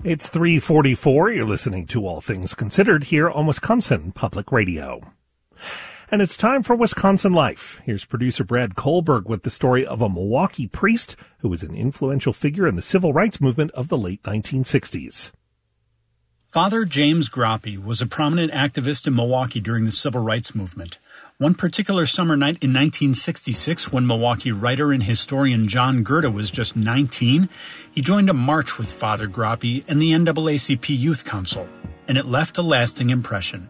It's 3:44. You're listening to All Things Considered here on Wisconsin Public Radio. And it's time for Wisconsin Life. Here's producer Brad Kohlberg with the story of a Milwaukee priest who was an influential figure in the civil rights movement of the late 1960s. Father James Groppe was a prominent activist in Milwaukee during the civil rights movement. One particular summer night in 1966, when Milwaukee writer and historian John Gerda was just 19, he joined a march with Father Groppe and the NAACP Youth Council, and it left a lasting impression.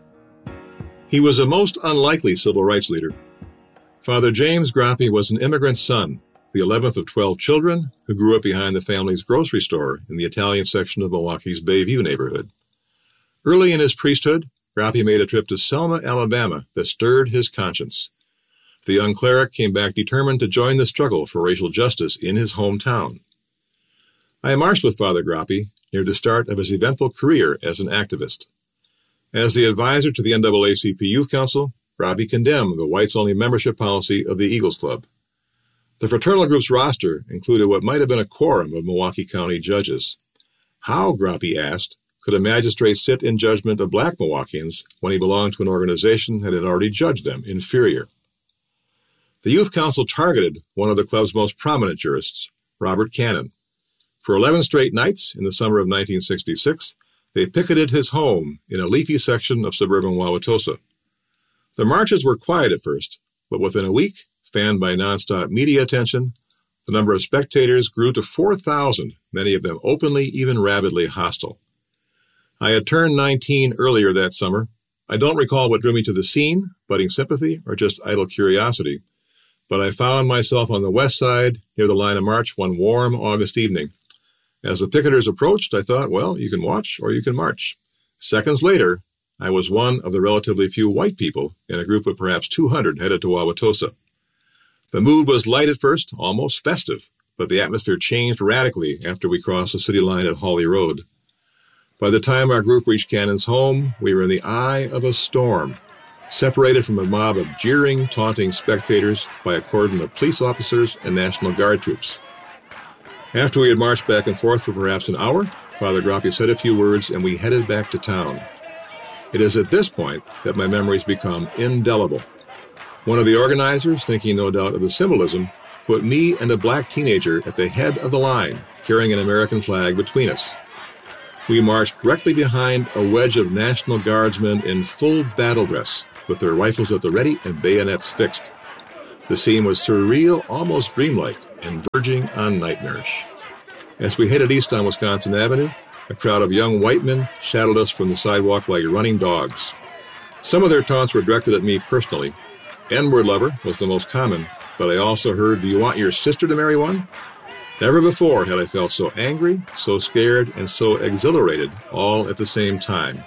He was a most unlikely civil rights leader. Father James Groppe was an immigrant son, the 11th of 12 children, who grew up behind the family's grocery store in the Italian section of Milwaukee's Bayview neighborhood. Early in his priesthood, Groppe made a trip to Selma, Alabama that stirred his conscience. The young cleric came back determined to join the struggle for racial justice in his hometown. I marched with Father Groppe near the start of his eventful career as an activist. As the advisor to the NAACP Youth Council, Groppe condemned the whites-only membership policy of the Eagles Club. The fraternal group's roster included what might have been a quorum of Milwaukee County judges. How, Groppe asked, could a magistrate sit in judgment of black Milwaukeeans when he belonged to an organization that had already judged them inferior? The Youth Council targeted one of the club's most prominent jurists, Robert Cannon. For 11 straight nights in the summer of 1966, they picketed his home in a leafy section of suburban Wauwatosa. The marches were quiet at first, but within a week, fanned by nonstop media attention, the number of spectators grew to 4,000, many of them openly, even rabidly hostile. I had turned 19 earlier that summer. I don't recall what drew me to the scene, budding sympathy, or just idle curiosity, but I found myself on the west side near the line of march one warm August evening. As the picketers approached, I thought, well, you can watch or you can march. Seconds later, I was one of the relatively few white people in a group of perhaps 200 headed to Wauwatosa. The mood was light at first, almost festive, but the atmosphere changed radically after we crossed the city line at Hawley Road. By the time our group reached Cannon's home, we were in the eye of a storm, separated from a mob of jeering, taunting spectators by a cordon of police officers and National Guard troops. After we had marched back and forth for perhaps an hour, Father Groppe said a few words and we headed back to town. It is at this point that my memories become indelible. One of the organizers, thinking no doubt of the symbolism, put me and a black teenager at the head of the line, carrying an American flag between us. We marched directly behind a wedge of National Guardsmen in full battle dress, with their rifles at the ready and bayonets fixed. The scene was surreal, almost dreamlike, and verging on nightmarish. As we headed east on Wisconsin Avenue, a crowd of young white men shadowed us from the sidewalk like running dogs. Some of their taunts were directed at me personally. N-word lover was the most common, but I also heard, "Do you want your sister to marry one?" Never before had I felt so angry, so scared, and so exhilarated, all at the same time.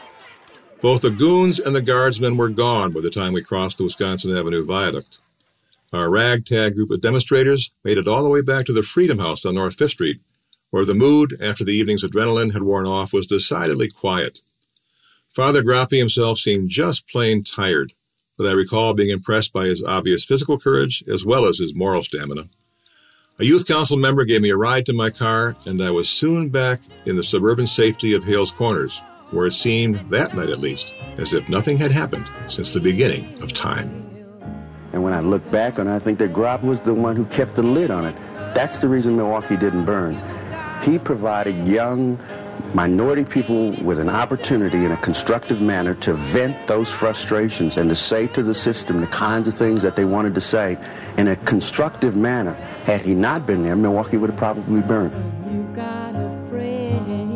Both the goons and the guardsmen were gone by the time we crossed the Wisconsin Avenue Viaduct. Our ragtag group of demonstrators made it all the way back to the Freedom House on North 5th Street, where the mood, after the evening's adrenaline had worn off, was decidedly quiet. Father Groppe himself seemed just plain tired, but I recall being impressed by his obvious physical courage as well as his moral stamina. A youth council member gave me a ride to my car, and I was soon back in the suburban safety of Hales Corners, where it seemed, that night at least, as if nothing had happened since the beginning of time. And when I look back on it, I think that Groppe was the one who kept the lid on it. That's the reason Milwaukee didn't burn. He provided young minority people with an opportunity in a constructive manner to vent those frustrations and to say to the system the kinds of things that they wanted to say in a constructive manner. Had he not been there, Milwaukee would have probably burned. You've got a friend.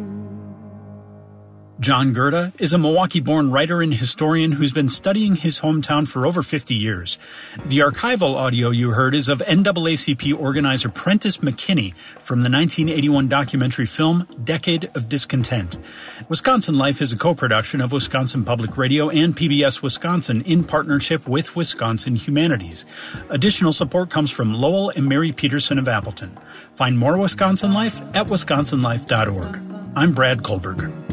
John Gerda is a Milwaukee-born writer and historian who's been studying his hometown for over 50 years. The archival audio you heard is of NAACP organizer Prentice McKinney from the 1981 documentary film Decade of Discontent. Wisconsin Life is a co-production of Wisconsin Public Radio and PBS Wisconsin in partnership with Wisconsin Humanities. Additional support comes from Lowell and Mary Peterson of Appleton. Find more Wisconsin Life at wisconsinlife.org. I'm Brad Kohlberg.